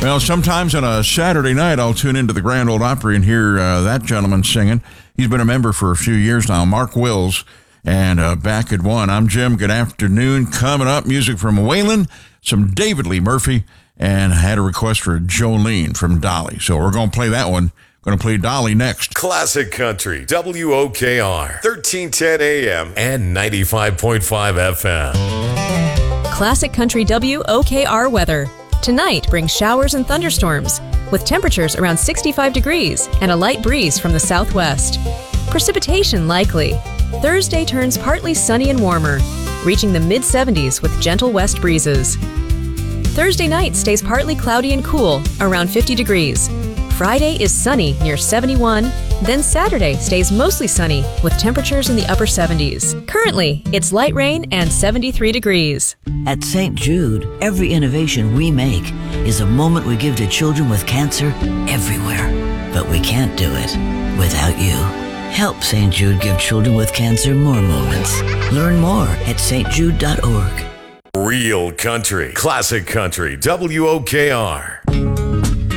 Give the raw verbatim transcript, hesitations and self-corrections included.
Well, sometimes on a Saturday night, I'll tune into the Grand Ole Opry and hear uh, that gentleman singing. He's been a member for a few years now, Mark Wills, and uh, back at one. I'm Jim. Good afternoon. Coming up, music from Waylon, some David Lee Murphy, and I had a request for Jolene from Dolly. So we're going to play that one. Going to play Dolly next. Classic Country, W O K R, thirteen ten A M and ninety-five point five F M. Classic Country W O K R weather. Tonight brings showers and thunderstorms, with temperatures around sixty-five degrees and a light breeze from the southwest. Precipitation likely. Thursday turns partly sunny and warmer, reaching the mid seventies with gentle west breezes. Thursday night stays partly cloudy and cool, around fifty degrees. Friday is sunny near seventy-one, then Saturday stays mostly sunny with temperatures in the upper seventies. Currently, it's light rain and seventy-three degrees. At Saint Jude, every innovation we make is a moment we give to children with cancer everywhere. But we can't do it without you. Help Saint Jude give children with cancer more moments. Learn more at s t jude dot org. Real country, classic country, W O K R.